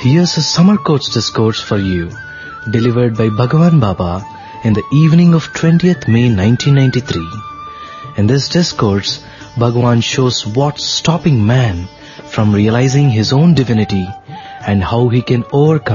Here's a summer coach discourse for you, delivered by Bhagavan Baba in the evening of 20th May 1993. In this discourse, Bhagavan shows what's stopping man from realizing his own divinity and how he can overcome